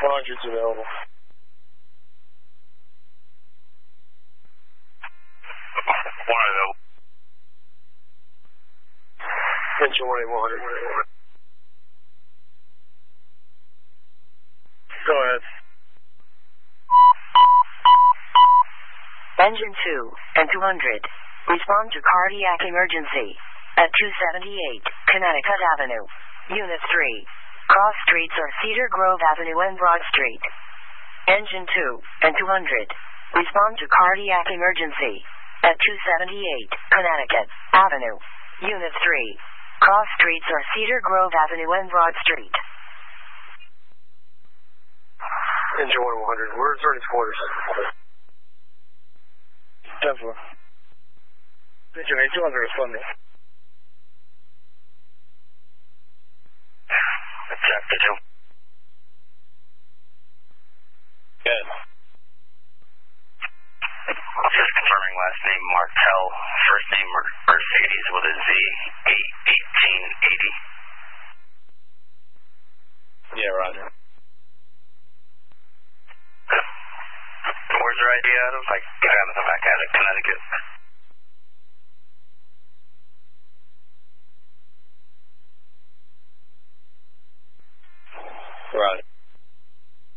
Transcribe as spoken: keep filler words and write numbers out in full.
one hundred's available. One available. Engine one eight one hundred. Go ahead. Engine two and two hundred. Respond to cardiac emergency at two seventy-eight Connecticut Avenue. Unit three. Cross streets are Cedar Grove Avenue and Broad Street. Engine two and two hundred. Respond to cardiac emergency at two seventy-eight Connecticut Avenue. Unit three. Cross streets are Cedar Grove Avenue and Broad Street. Engine one one hundred. We're returning to quarters. ten four. Engine eight two hundred responding. Chapter two. Good. Just confirming last name Martel, first name Mercedes with a Z, eighteen eighty. Yeah, roger. Where's your I D out of? I got it back out of Connecticut. Right.